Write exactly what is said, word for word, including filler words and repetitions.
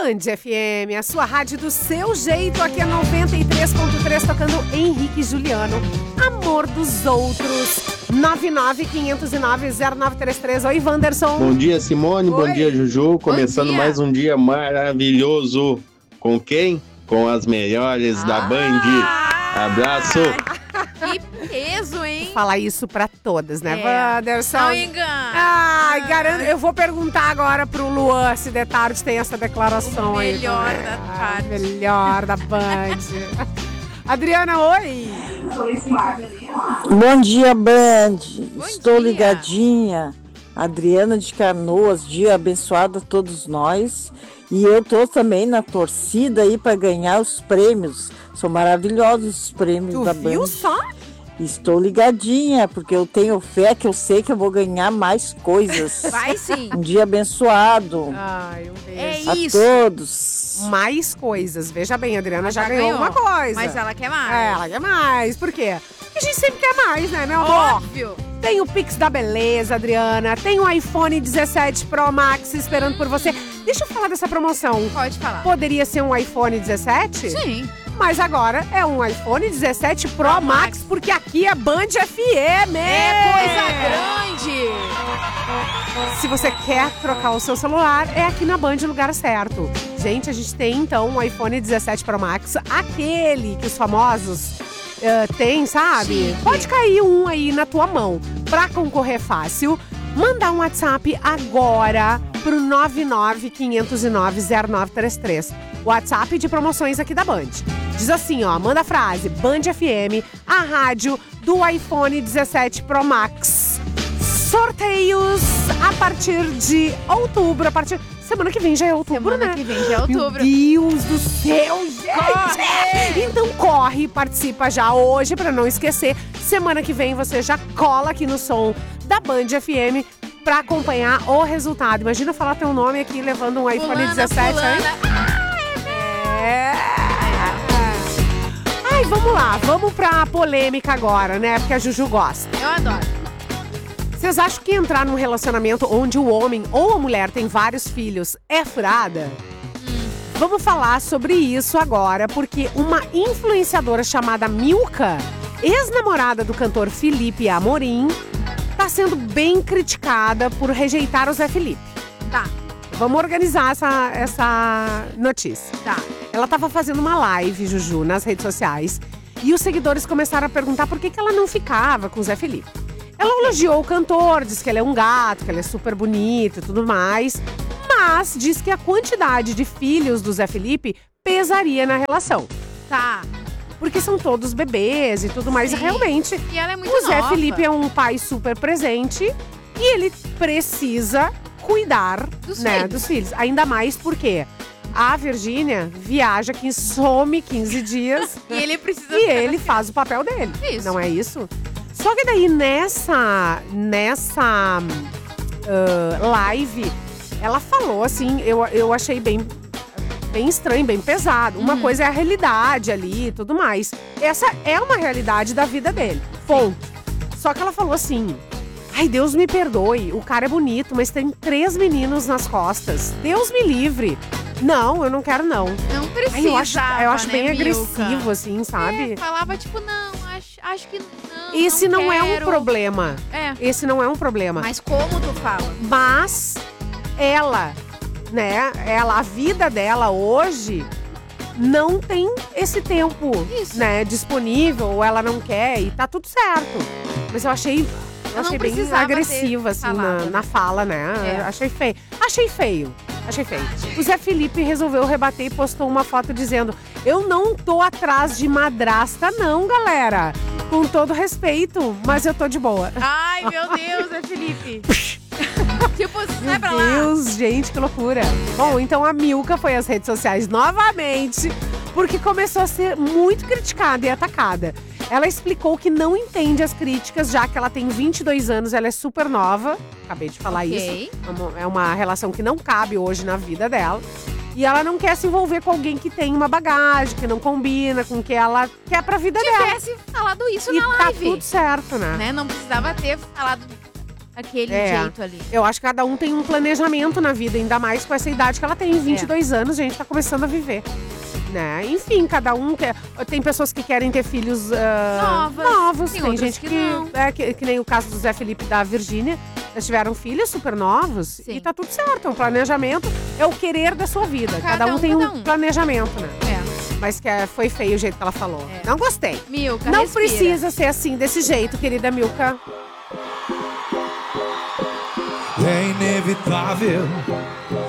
Band F M, a sua rádio do seu jeito. Aqui é noventa e três ponto três, tocando Henrique e Juliano, Amor dos Outros. nove nove quinhentos e nove zero nove três três. Oi, Wanderson. Bom dia, Simone. Oi. Bom dia, Juju. Começando dia. mais um dia maravilhoso. Com quem? Com as melhores ah. da Band. Abraço. Que peso, hein? Falar isso pra todas, né, É. Wanderson? Não engana. Ai, garanto. Eu vou perguntar agora pro Luan se de tarde tem essa declaração o aí. Melhor também. da Ah, tarde. melhor da Band. Adriana, oi. Bom dia, Band. Bom Estou dia. ligadinha. Adriana de Canoas, dia abençoado a todos nós. E eu tô também na torcida aí para ganhar os prêmios. São maravilhosos os prêmios Tu da viu Band. só? Estou ligadinha, porque eu tenho fé que eu sei que eu vou ganhar mais coisas. Vai sim. Um dia abençoado Ai, um beijo. É a isso. todos. Mais coisas. Veja bem, a Adriana já, Já ganhou, ganhou, uma coisa. Mas ela quer mais. É, ela quer mais. Por quê? Porque a gente sempre quer mais, né, meu amor? Óbvio. Tem o Pix da Beleza, Adriana. Tem o iPhone dezessete Pro Max esperando por você. Deixa eu falar dessa promoção. Pode falar. Poderia ser um iPhone dezessete? Sim. Mas agora é um iPhone dezessete Pro, Pro Max, Max, porque aqui é Band F M. É coisa grande. Se você quer trocar o seu celular, é aqui na Band o lugar certo. Gente, a gente tem então um iPhone dezessete Pro Max, aquele que os famosos uh, têm, sabe? Chique. Pode cair um aí na tua mão. Pra concorrer fácil, manda um WhatsApp agora pro nove nove quinhentos e nove zero nove três três. WhatsApp de promoções aqui da Band. Diz assim, ó, manda a frase, Band F M, a rádio do iPhone dezessete Pro Max. Sorteios a partir de outubro, a partir... Semana que vem já é outubro, Semana né? que vem já é outubro. Meu Deus do céu, gente! Corre! Então corre, participa já hoje pra não esquecer. Semana que vem você já cola aqui no som da Band F M pra acompanhar o resultado. Imagina falar teu nome aqui levando um iPhone Fulana, dezessete, fulana. hein? É. Ai, vamos lá, vamos pra polêmica agora, né? Porque a Juju gosta. Eu adoro. Vocês acham que entrar num relacionamento onde o homem ou a mulher tem vários filhos é furada? Hum. Vamos falar sobre isso agora, porque uma influenciadora chamada Milka, ex-namorada do cantor Felipe Amorim, tá sendo bem criticada por rejeitar o Zé Felipe. Tá, Vamos organizar essa, essa notícia. tá. Ela tava fazendo uma live, Juju, nas redes sociais, e os seguidores começaram a perguntar por que, que ela não ficava com o Zé Felipe. Ela elogiou o cantor, disse que ele é um gato, que ele é super bonito e tudo mais, mas diz que a quantidade de filhos do Zé Felipe pesaria na relação. Tá. Porque são todos bebês e tudo mais, Sim. e realmente E ela é muito o Zé nova. Felipe é um pai super presente e ele precisa cuidar, Dos né, filhos. dos filhos. Ainda mais porque a Virgínia viaja, que some quinze dias E ele precisa... e ele faz o papel dele. Isso. Não é isso? Só que daí nessa, nessa uh, live, ela falou assim, eu, eu achei bem, bem estranho, bem pesado. Uma Uhum. coisa é a realidade ali e tudo mais. Essa é uma realidade da vida dele. Ponto. Só que ela falou assim, ai, Deus me perdoe, o cara é bonito, mas tem três meninos nas costas. Deus me livre. Não, eu não quero não. Não precisa, Ai, eu acho, eu acho né, bem Milka? agressivo, assim, sabe? É, falava tipo, não, acho, acho que não, Esse não, não é um quero. problema. É, Esse não é um problema. mas como tu fala? Mas ela, né, ela, a vida dela hoje não tem esse tempo, Isso. né, disponível, ou ela não quer, e tá tudo certo. Mas eu achei, eu Eu não achei bem precisava agressiva, ter assim, na, falado, né? na fala, né? É. Achei feio. Achei feio. Achei feio. O Zé Felipe resolveu rebater e postou uma foto dizendo: eu não tô atrás de madrasta, não, galera. Com todo respeito, mas eu tô de boa. Ai, meu Deus, é Felipe. Tipo, sai pra Meu lá. Deus, gente, que loucura. Bom, então a Milka foi às redes sociais novamente, porque começou a ser muito criticada e atacada. Ela explicou que não entende as críticas, já que ela tem vinte e dois anos, ela é super nova. Acabei de falar Ok. isso. É uma- É uma relação que não cabe hoje na vida dela. E ela não quer se envolver com alguém que tem uma bagagem, que não combina com o que ela quer pra vida dela. Tivesse falado isso E na tá live. tudo certo, né? Né? Não precisava ter falado aquele É. jeito ali. Eu acho que cada um tem um planejamento na vida, ainda mais com essa idade que ela tem, vinte e dois É. anos, a gente tá começando a viver. Né? Enfim, cada um quer. Tem pessoas que querem ter filhos ah, Novas, novos. tem Tem, outras gente que que. não. É, que, que nem o caso do Zé Felipe e da Virgínia. Eles tiveram filhos super novos Sim. e tá tudo certo. É um planejamento, é o querer da sua vida. Cada, Cada um um, tem cada um um. planejamento, né? É. Mas que é, foi feio o jeito que ela falou. É. Não gostei. Milka, Não respira. precisa ser assim, desse jeito, querida Milka. É inevitável